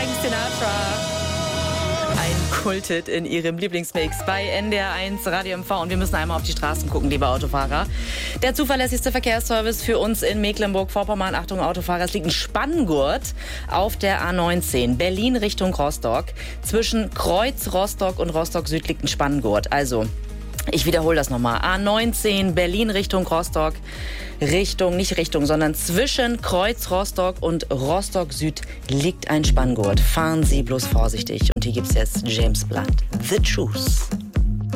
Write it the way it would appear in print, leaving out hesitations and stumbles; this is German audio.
Frank Sinatra. Ein Kulthit in ihrem Lieblingsmix bei NDR1 Radio MV. Und wir müssen einmal auf die Straßen gucken, liebe Autofahrer. Der zuverlässigste Verkehrsservice für uns in Mecklenburg-Vorpommern. Achtung, Autofahrer, es liegt ein Spanngurt auf der A19. Berlin Richtung Rostock. Zwischen Kreuz Rostock und Rostock Süd liegt ein Spanngurt. Also, ich wiederhole das nochmal. A19, Berlin Richtung Rostock. Sondern zwischen Kreuz Rostock und Rostock Süd liegt ein Spanngurt. Fahren Sie bloß vorsichtig. Und hier gibt's jetzt James Blunt. The Truth.